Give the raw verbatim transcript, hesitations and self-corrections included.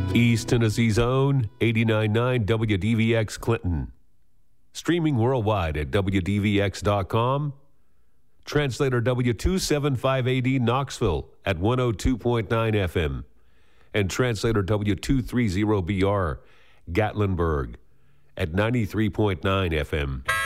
East Tennessee's own eighty-nine point nine W D V X Clinton. Streaming worldwide at W D V X dot com. Translator W two seventy-five A D Knoxville at one oh two point nine F M. And translator W two thirty B R Gatlinburg at ninety-three point nine F M.